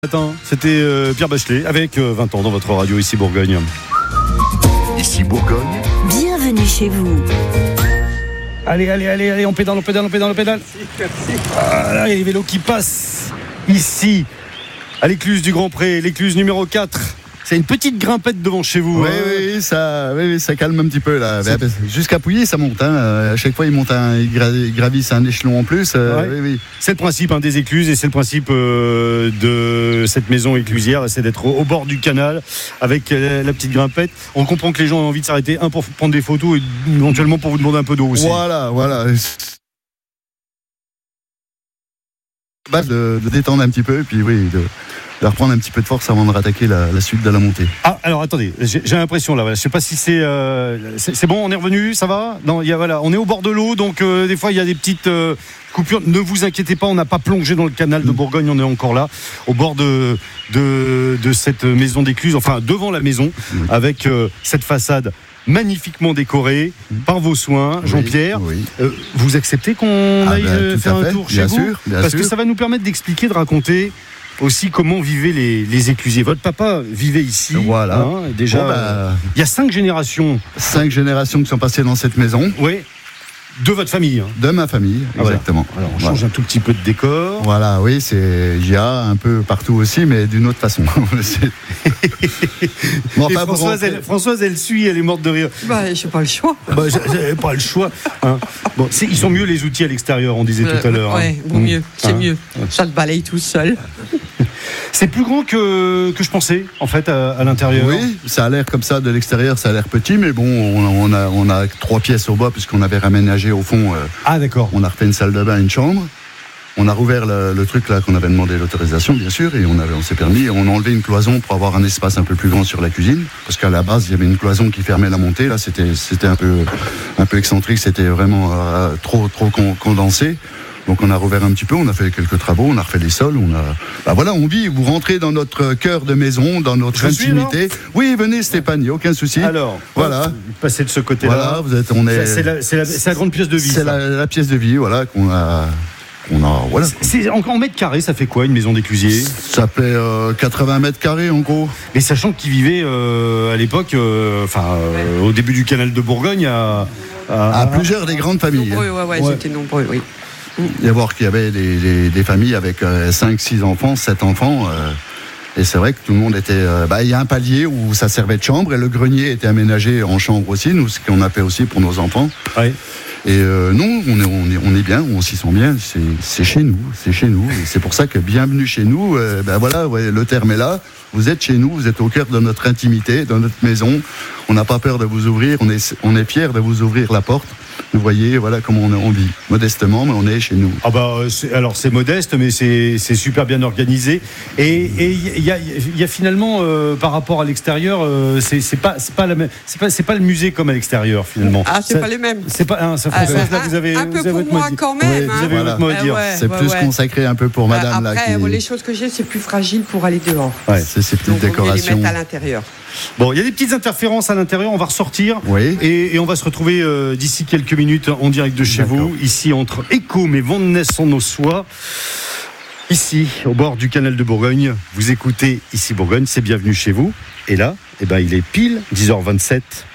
Attends, c'était Pierre Bachelet avec 20 ans dans votre radio ici Bourgogne. Ici Bourgogne. Bienvenue chez vous. Allez, on pédale. Merci. Voilà, il y a les vélos qui passent ici à l'écluse du Grand Pré, l'écluse numéro 4. C'est une petite grimpette devant chez vous. Oui, ça calme un petit peu là. Jusqu'à Pouilly, ça monte. À chaque fois, ils gravissent un échelon en plus. Oui. C'est le principe des écluses et c'est le principe de cette maison éclusière, c'est d'être au bord du canal avec la petite grimpette. On comprend que les gens ont envie de s'arrêter, pour prendre des photos et éventuellement pour vous demander un peu d'eau aussi. Voilà. De détendre un petit peu et puis de reprendre un petit peu de force avant de rattaquer la suite de la montée. Ah, alors attendez, j'ai l'impression là, voilà, je sais pas si c'est bon, on est revenu, ça va ? Non, on est au bord de l'eau, donc des fois il y a des petites coupures. Ne vous inquiétez pas, on n'a pas plongé dans le canal de Bourgogne, on est encore là, au bord de cette maison d'écluse, enfin devant la maison, avec cette façade magnifiquement décorée par vos soins, Jean-Pierre. Oui. Vous acceptez qu'on aille faire un tour chez vous ? Bien Parce sûr. que ça va nous permettre d'expliquer, de raconter aussi comment vivaient les éclusiers. Votre papa vivait ici. Voilà. Déjà, il y a 5 générations. 5 générations qui sont passées dans cette maison. Oui. De votre famille. De ma famille, exactement. Voilà. Alors, on change un tout petit peu de décor. Voilà, oui, il y a un peu partout aussi, mais d'une autre façon. Et Françoise, elle suit, elle est morte de rire. J'ai pas le choix. J'avais pas le choix. Bon, ils sont mieux les outils à l'extérieur, on disait tout à l'heure. Mieux, c'est mieux. Ça le balaye tout seul. C'est plus grand que je pensais, en fait, à l'intérieur. Oui, ça a l'air comme ça de l'extérieur, ça a l'air petit, mais bon, on a 3 pièces au bas puisqu'on avait raménagé au fond. D'accord. On a refait une salle de bain, une chambre. On a rouvert le truc là qu'on avait demandé l'autorisation, bien sûr, et on s'est permis. On a enlevé une cloison pour avoir un espace un peu plus grand sur la cuisine, parce qu'à la base il y avait une cloison qui fermait la montée. Là, c'était un peu excentrique, c'était vraiment trop condensé. Donc on a rouvert un petit peu, on a fait quelques travaux, on a refait les sols, on vit, vous rentrez dans notre cœur de maison, dans notre intimité. Oui, venez Stéphane, il n'y a aucun souci. Alors, voilà. Passez de ce côté-là. Voilà, c'est la grande pièce de vie. C'est la pièce de vie, voilà, qu'on a voilà. En mètres carrés, ça fait quoi une maison d'éclusier ? Ça fait 80 mètres carrés en gros. Et sachant qu'ils vivaient à l'époque, au début du canal de Bourgogne, à plusieurs des grandes familles. J'étais nombreux, oui. Il y avait des familles avec 5-6 enfants, 7 enfants. Et c'est vrai que tout le monde était... il y a un palier où ça servait de chambre et le grenier était aménagé en chambre aussi, nous, ce qu'on a fait aussi pour nos enfants. Oui. Et non, on est bien, on s'y sent bien, c'est chez nous. Et c'est pour ça que bienvenue chez nous, le terme est là. Vous êtes chez nous, vous êtes au cœur de notre intimité, de notre maison. On n'a pas peur de vous ouvrir, on est fiers de vous ouvrir la porte. Vous voyez, voilà comment on vit, modestement, mais on est chez nous. Alors c'est modeste, mais c'est super bien organisé. Et il y a finalement, par rapport à l'extérieur, c'est pas le musée comme à l'extérieur finalement. C'est pas les mêmes. C'est pas vous avez un peu vous avez pour votre moi mot quand même. Vous avez votre mot à dire. C'est plus consacré un peu pour madame. Après, les choses que j'ai, c'est plus fragile pour aller dehors. C'est ces petites décorations. On les mettre à l'intérieur. Bon, il y a des petites interférences à l'intérieur, on va ressortir et on va se retrouver d'ici quelques minutes en direct de chez vous, ici entre Écôme et Vannes-en-Ossois, ici au bord du canal de Bourgogne. Vous écoutez ici Bourgogne, c'est bienvenue chez vous. Et là, il est pile 10h27.